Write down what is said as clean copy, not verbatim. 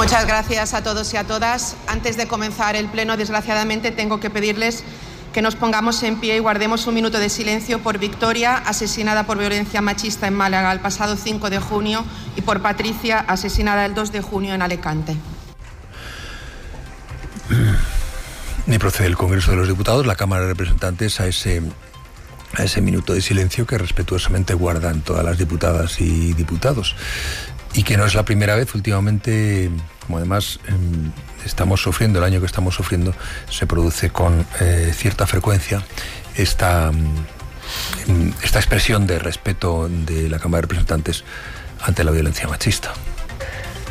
Muchas gracias a todos y a todas. Antes de comenzar el pleno, desgraciadamente, tengo que pedirles que nos pongamos en pie y guardemos un minuto de silencio por Victoria, asesinada por violencia machista en Málaga el pasado 5 de junio, y por Patricia, asesinada el 2 de junio en Alicante. Y procede el Congreso de los Diputados, la Cámara de Representantes, a ese minuto de silencio que respetuosamente guardan todas las diputadas y diputados. Y que no es la primera vez últimamente, como además estamos sufriendo, el año que estamos sufriendo, se produce con cierta frecuencia esta expresión de respeto de la Cámara de Representantes ante la violencia machista.